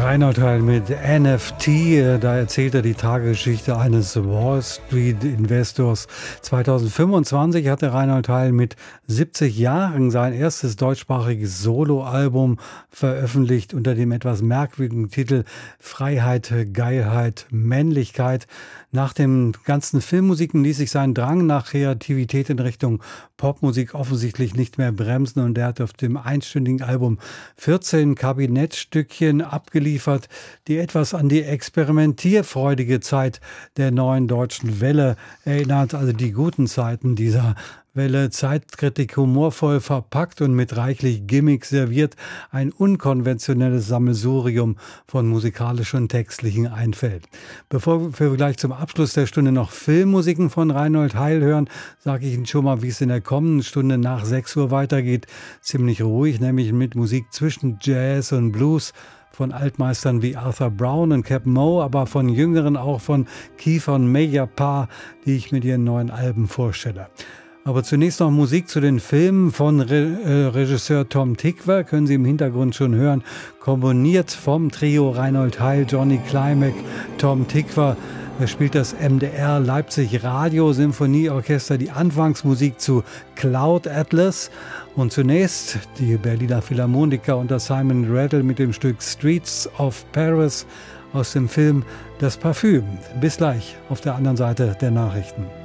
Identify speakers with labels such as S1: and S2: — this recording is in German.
S1: Reinhold Heil mit NFT, da erzählt er die Tagesgeschichte eines Wall Street Investors. 2025 hatte Reinhold Heil mit 70 Jahren sein erstes deutschsprachiges Soloalbum veröffentlicht unter dem etwas merkwürdigen Titel Freiheit, Geilheit, Männlichkeit. Nach den ganzen Filmmusiken ließ sich sein Drang nach Kreativität in Richtung Popmusik offensichtlich nicht mehr bremsen und er hat auf dem einstündigen Album 14 Kabinettstückchen abgeliefert, die etwas an die experimentierfreudige Zeit der neuen deutschen Welle erinnert, also die guten Zeiten dieser Welle, Zeitkritik humorvoll verpackt und mit reichlich Gimmicks serviert, ein unkonventionelles Sammelsurium von musikalischen und textlichen Einfällen. Bevor wir gleich zum Abschluss der Stunde noch Filmmusiken von Reinhold Heil hören, sage ich Ihnen schon mal, wie es in der kommenden Stunde nach 6 Uhr weitergeht. Ziemlich ruhig, nämlich mit Musik zwischen Jazz und Blues, von Altmeistern wie Arthur Brown und Cap Moe, aber von Jüngeren auch von Kiefer und Meyer-Paar, die ich mit ihren neuen Alben vorstelle. Aber zunächst noch Musik zu den Filmen von Regisseur Tom Tykwer, können Sie im Hintergrund schon hören, komponiert vom Trio Reinhold Heil, Johnny Klimek, Tom Tykwer. Er spielt das MDR Leipzig Radio Symphonieorchester, die Anfangsmusik zu Cloud Atlas und zunächst die Berliner Philharmoniker unter Simon Rattle mit dem Stück Streets of Paris aus dem Film Das Parfüm. Bis gleich auf der anderen Seite der Nachrichten.